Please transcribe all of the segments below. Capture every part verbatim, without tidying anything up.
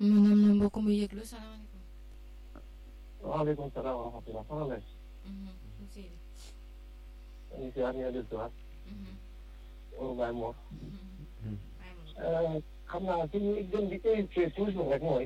maanaam na mbokk mu yëglu salaamaaleykum. waaleykum salaam wa rahmatulah. soxna Ndeye. Seydi. ñu ngi si waat ñu ngi si waat. Oudou Baye Mor. xam naa fi ñuy gën di éviter toujours rek mooy.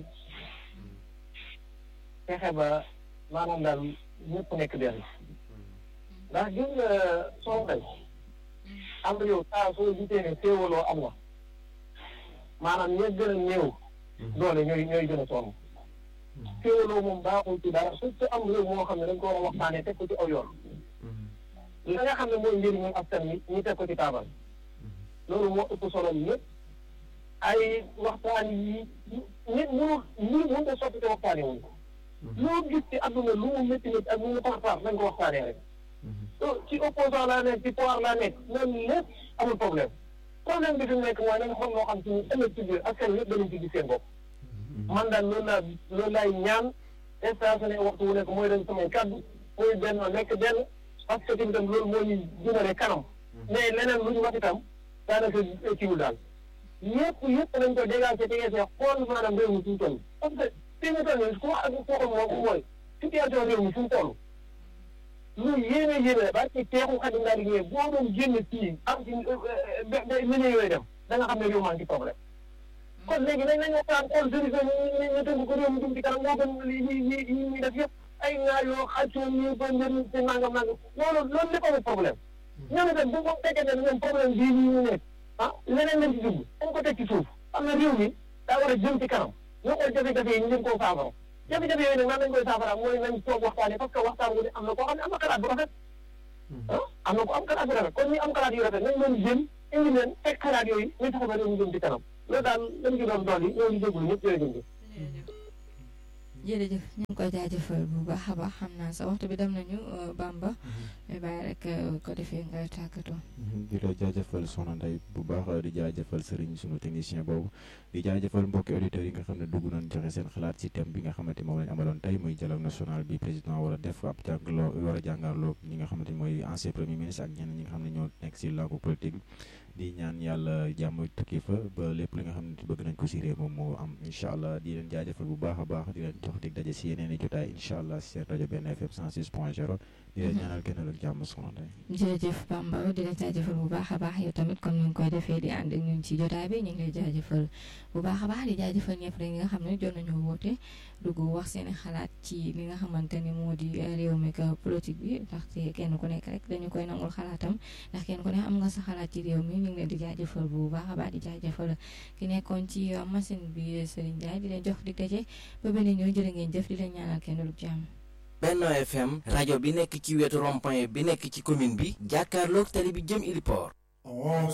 fexe ba maanaam daal ñëpp nekk benn. ndax gis nga soxna Ndeye. am na yow saa soo gisee ne féewaloo am na. maanaam ña gën a néew. doole ñooy ñooy gën a sonn. féewaloo moom baaxul ci dara surtout am réew moo xam ne dañ ko war a waxtaanee teg ko ci aw yoon. la nga xam ne mooy njëriñu askan wi ñu teg ko ci taabal. loolu moo ëpp solo bi yëpp. ay waxtaan yi nit mënul lii mënut a sotti te waxtaanee wuñ ko. loo gis ci àdduna lu mu métti métti ak lu mu far far nañ ko waxtaanee rek. ci opposant laa nekk ci pouvoir laa nekk même lépp amul problème. problème bi fi mu nekk mooy nañ xool loo xam ci ëllëg ci biir askan wi yëpp danañ ci gis seen bopp. man daal loolu laa loolu laay ñaan stationné waxtu wu nekk mooy dañ samay kaddu muy benn nekk benn parce que tamit loolu moo ñuy jëmale kanam. mais leneen lu ñu wax itam daanaka kiiwul daal. yëpp yëpp nañ ko dégagé dégagé xool maanaam réew mi fi mu toll. parce que fi mu toll nii ku wax ak kooku moom mooy situation réew mi fi mu toll. lu yéeme yéeme ba ci teexu xadim daal di ñëwee boo doon génn fii am ci milieu yooyu dem da nga xam ne réew maa ngi ci problème. kon léegi nañ nañ waxtaan xool solution ñu ñu tënk ko réew mi jëm ci kanam moo gën li ñi ñi ñi ñuy def yëpp ay ñaar yoo xàccoo ñu ba njëriñ si nangam nangam loolu loolu lépp amul problème. ñoom itam bu ko fekkee ne ñoom problème bii nii ñu nekk ah leneen lañ ci dugg dañ ko teg ci suuf am na réew mi daa war a jëm ci kanam ñoo xool jafe-jafe yi ñu leen koo saafara jafe-jafe yooyu nag nan lañ koy saafara mooy nañ toog waxtaanee parce que waxtaan wu ne am na koo xam ne am na xalaat bu rafet ah am na ko am xalaat bu rafet kon ñi am xalaat yu rafet nañ leen jëm indi leen fekk xalaat yooyu ñu tax ba réew mi jëm ci kanam loolu daal lañ ci doon dool yi ñoo ngi déglu ñëpp jërëjëf. jërëjëf ñu ngi koy jaajëfal bu baax a baax xam naa sa waxtu bi dem nañu Bamba. mais bàyyi rek ko defee nga tàggatoo. di la jaajëfal soxna Ndeye bu baax di jaajëfal Serigne sunu technicien boobu di jaajëfal mbokki auditeurs yi nga xam ne dugg nañ joxe seen xalaat ci thème bi nga xamante moom lañ amaloon tey muy dialogue national bi président war a def ab jàngaloo war a jàngaarloo ñi nga xamante mooy ancien premier ministre ak ñeneen ñi nga xam ne ñoo nekk si langue politique di ñaan yàlla jàmm tukki fa ba lépp li nga xam ne bëgg nañ ko si réew moom moo am incha allah di leen jaajëfal bu baax a baax di leen jox dig daje si yeneen i jotaay incha allah si seen rajo benn F M cent six point zéro di leen ñaanal kenn ak jàmm soxna Ndeye. jërëjëf Bamba di leen jaajëfal bu baax a baax yow tamit comme ni nga koy defee di ànd ak ñun ci jotaay bi ñu ngi lay jaajëfal bu baax a baax di jaajëfal ñëpp rek ñi nga xam ne jot nañoo woote dugg wax seen xalaat ci li nga xamante ni moo di réew mi ka politique bi ndaxte kenn ku nekk rek dañu koy nangul xalaatam ndax kenn ku ne am nga sa xalaat ci réew mi ñu ngi leen di jaajëfal bu baax a baax di jaajëfal ki nekkoon ci machine bi Serigne Ndiaye di leen jox dig daje ba beneen ñoo jërë ngeen jëf di leen ñaanal kenn lu jàmm. Benno F M rajo bi nekk ci wetu rond-point bi nekk ci commune bi jàkkaarloog tali bi jëm Iliport.